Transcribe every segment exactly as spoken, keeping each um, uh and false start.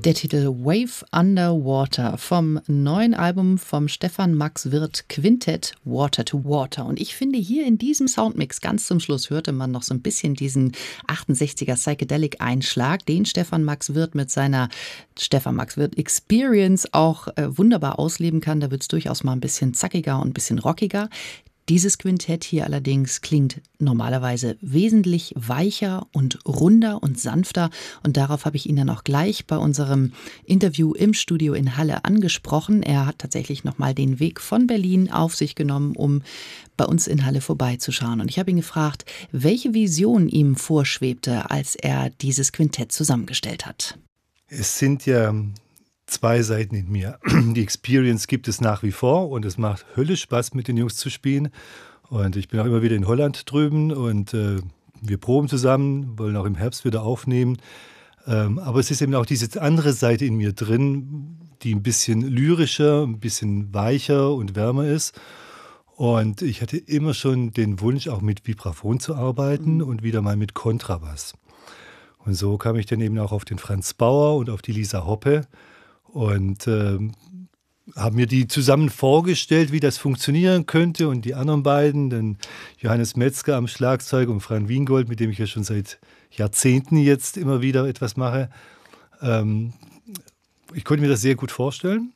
Der Titel Wave Underwater vom neuen Album vom Stefan Max Wirth Quintett Water to Water. Und ich finde, hier in diesem Soundmix ganz zum Schluss hörte man noch so ein bisschen diesen achtundsechziger Psychedelic-Einschlag, den Stefan Max Wirth mit seiner Stefan Max Wirth Experience auch äh, wunderbar ausleben kann. Da wird es durchaus mal ein bisschen zackiger und ein bisschen rockiger. Dieses Quintett hier allerdings klingt normalerweise wesentlich weicher und runder und sanfter. Und darauf habe ich ihn dann auch gleich bei unserem Interview im Studio in Halle angesprochen. Er hat tatsächlich nochmal den Weg von Berlin auf sich genommen, um bei uns in Halle vorbeizuschauen. Und ich habe ihn gefragt, welche Vision ihm vorschwebte, als er dieses Quintett zusammengestellt hat. Es sind ja zwei Seiten in mir. Die Experience gibt es nach wie vor und es macht höllisch Spaß, mit den Jungs zu spielen. Und ich bin auch immer wieder in Holland drüben und äh, wir proben zusammen, wollen auch im Herbst wieder aufnehmen. Ähm, aber es ist eben auch diese andere Seite in mir drin, die ein bisschen lyrischer, ein bisschen weicher und wärmer ist. Und ich hatte immer schon den Wunsch, auch mit Vibraphon zu arbeiten mhm. und wieder mal mit Kontrabass. Und so kam ich dann eben auch auf den Franz Bauer und auf die Lisa Hoppe. Und äh, habe mir die zusammen vorgestellt, wie das funktionieren könnte. Und die anderen beiden, den Johannes Metzger am Schlagzeug und Fran Wiengold, mit dem ich ja schon seit Jahrzehnten jetzt immer wieder etwas mache. Ähm, ich konnte mir das sehr gut vorstellen.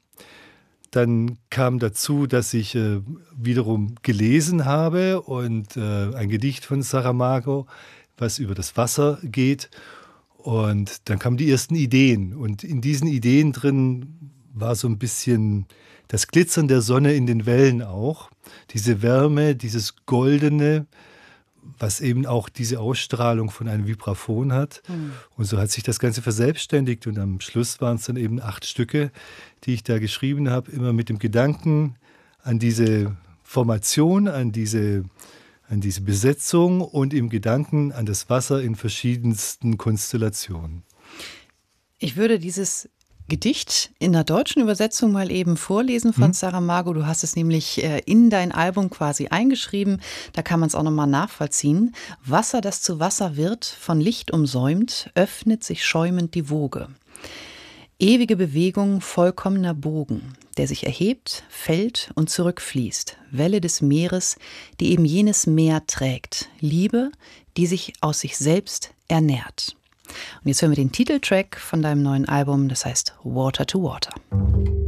Dann kam dazu, dass ich äh, wiederum gelesen habe und äh, ein Gedicht von Saramago, was über das Wasser geht. Und dann kamen die ersten Ideen. Und in diesen Ideen drin war so ein bisschen das Glitzern der Sonne in den Wellen auch. Diese Wärme, dieses Goldene, was eben auch diese Ausstrahlung von einem Vibraphon hat. Mhm. Und so hat sich das Ganze verselbstständigt. Und am Schluss waren es dann eben acht Stücke, die ich da geschrieben habe. Immer mit dem Gedanken an diese Formation, an diese an diese Besetzung und im Gedanken an das Wasser in verschiedensten Konstellationen. Ich würde dieses Gedicht in der deutschen Übersetzung mal eben vorlesen von hm. Saramago. Du hast es nämlich in dein Album quasi eingeschrieben. Da kann man es auch nochmal nachvollziehen. Wasser, das zu Wasser wird, von Licht umsäumt, öffnet sich schäumend die Woge. Ewige Bewegung, vollkommener Bogen, der sich erhebt, fällt und zurückfließt. Welle des Meeres, die eben jenes Meer trägt. Liebe, die sich aus sich selbst ernährt. Und jetzt hören wir den Titeltrack von deinem neuen Album, das heißt Water to Water.